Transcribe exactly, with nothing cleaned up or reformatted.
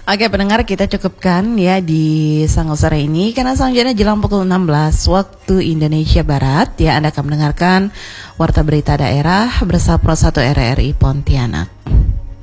Oke pendengar, kita cukupkan ya di Sanggau Sore ini, karena selanjutnya jelang pukul enam belas waktu Indonesia Barat ya Anda akan mendengarkan Warta Berita Daerah bersama Pro satu R R I Pontianak.